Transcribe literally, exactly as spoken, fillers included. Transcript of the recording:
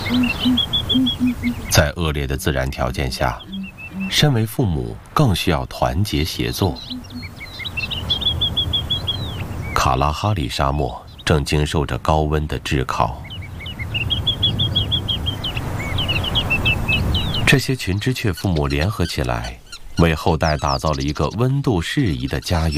在恶劣的自然条件下，身为父母更需要团结协作。卡拉哈里沙漠正经受着高温的炙烤，这些群枝雀父母联合起来，为后代打造了一个温度适宜的家园。